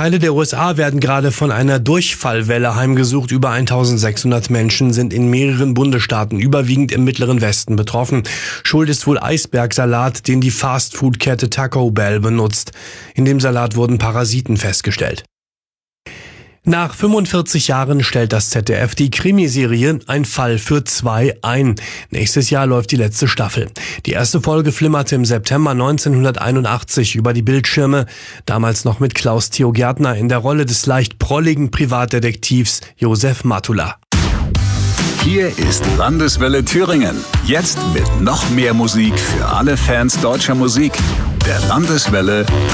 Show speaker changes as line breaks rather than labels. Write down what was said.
Teile der USA werden gerade von einer Durchfallwelle heimgesucht. Über 1600 Menschen sind in mehreren Bundesstaaten, überwiegend im Mittleren Westen, betroffen. Schuld ist wohl Eisbergsalat, den die Fastfood-Kette Taco Bell benutzt. In dem Salat wurden Parasiten festgestellt. Nach 45 Jahren stellt das ZDF die Krimiserie Ein Fall für zwei ein. Nächstes Jahr läuft die letzte Staffel. Die erste Folge flimmerte im September 1981 über die Bildschirme, damals noch mit Klaus Theo Gärtner in der Rolle des leicht prolligen Privatdetektivs Josef Matula.
Hier ist Landeswelle Thüringen. Jetzt mit noch mehr Musik für alle Fans deutscher Musik. Der Landeswelle